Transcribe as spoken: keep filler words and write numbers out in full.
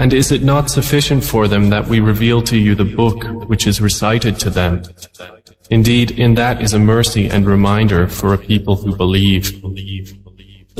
And is it not sufficient for them that we reveal to you the book which is recited to them? Indeed, in that is a mercy and reminder for a people who believe.